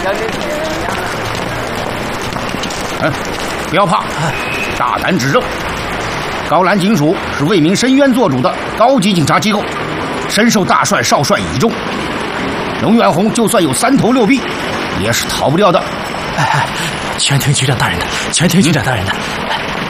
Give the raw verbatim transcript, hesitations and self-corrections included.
嗯，不要怕，大胆指证。高兰警署是为民伸冤做主的高级警察机构，深受大帅、少帅倚重。龙远红就算有三头六臂，也是逃不掉的。 哎哎，全听局长大人的，全听局长大人的。哎